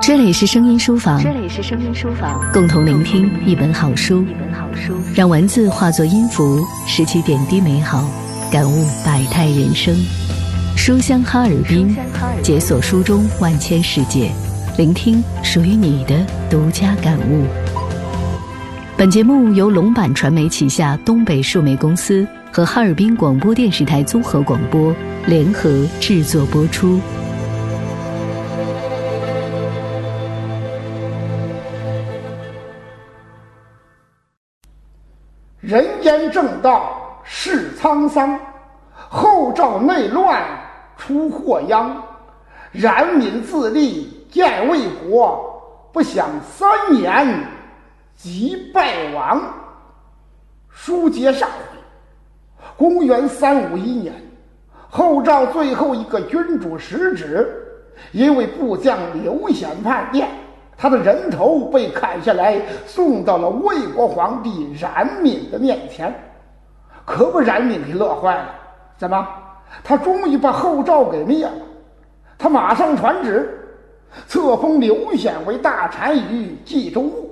这里是声音书房，共同聆听一本好书，让文字化作音符，拾起点滴美好，感悟百态人生。书香哈尔滨，解锁书中万千世界，聆听属于你的独家感悟。本节目由龙版传媒旗下东北数媒公司和哈尔滨广播电视台综合广播联合制作播出。 人间正道是沧桑，后赵内乱出祸殃。冉闵自立建魏国，不想3年即败亡。书接上回，公元351年，后赵最后一个君主石指因为部将刘显叛变，他的人头被砍下来，送到了魏国皇帝冉闵的面前，可把冉闵给乐坏了。怎么？他终于把后赵给灭了。他马上传旨，册封刘显为大单于冀州务。